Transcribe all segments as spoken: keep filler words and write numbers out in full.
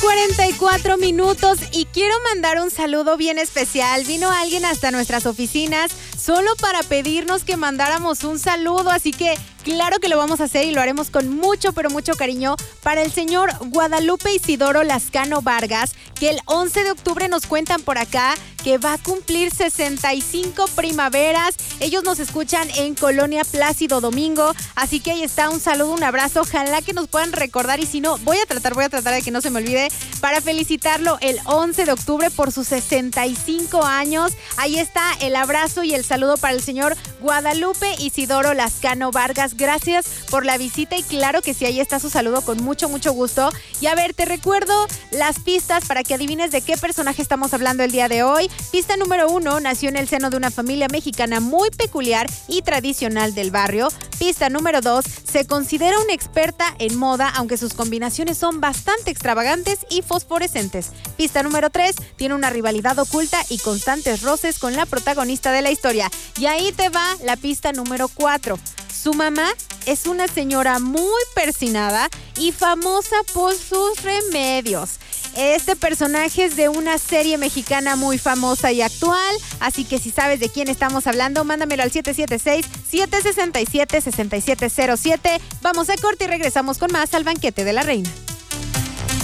cuarenta y cuatro minutos y quiero mandar un saludo bien especial. Vino alguien hasta nuestras oficinas solo para pedirnos que mandáramos un saludo, así que claro que lo vamos a hacer y lo haremos con mucho, pero mucho cariño para el señor Guadalupe Isidoro Lascano Vargas, que el once de octubre nos cuentan por acá que va a cumplir sesenta y cinco primaveras. Ellos nos escuchan en Colonia Plácido Domingo, así que ahí está, un saludo, un abrazo. Ojalá que nos puedan recordar y si no, voy a tratar, voy a tratar de que no se me olvide para felicitarlo el once de octubre por sus sesenta y cinco años. Ahí está el abrazo y el saludo para el señor Guadalupe Isidoro Lascano Vargas. Gracias por la visita y claro que sí, ahí está su saludo con mucho, mucho gusto. Y a ver, te recuerdo las pistas para que adivines de qué personaje estamos hablando el día de hoy. Pista número uno, nació en el seno de una familia mexicana muy peculiar y tradicional del barrio. Pista número dos, se considera una experta en moda, aunque sus combinaciones son bastante extravagantes y fosforescentes. Pista número tres, tiene una rivalidad oculta y constantes roces con la protagonista de la historia. Y ahí te va la pista número cuatro. Su mamá es una señora muy persinada y famosa por sus remedios. Este personaje es de una serie mexicana muy famosa y actual, así que si sabes de quién estamos hablando, mándamelo al siete siete seis, siete seis siete, seis siete cero siete. Vamos a corte y regresamos con más al Banquete de la Reina.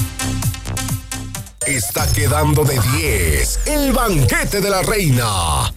Está quedando de diez el Banquete de la Reina.